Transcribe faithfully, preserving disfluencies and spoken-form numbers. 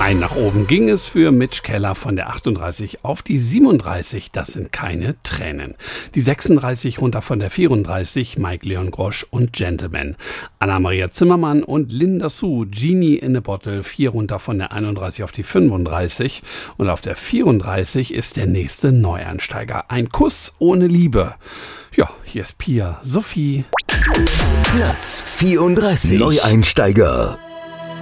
Ein nach oben ging es für Mitch Keller von der achtunddreißig auf die siebenunddreißig. Das sind keine Tränen. Die sechsunddreißig runter von der vierunddreißig. Mike Leon Grosch und Gentleman. Anna-Maria Zimmermann und Linda Sue. Genie in a Bottle. Vier runter von der einunddreißig auf die fünfunddreißig. Und auf der vierunddreißig ist der nächste Neueinsteiger. Ein Kuss ohne Liebe. Ja, hier ist Pia Sophie. Platz vierunddreißig. Neueinsteiger.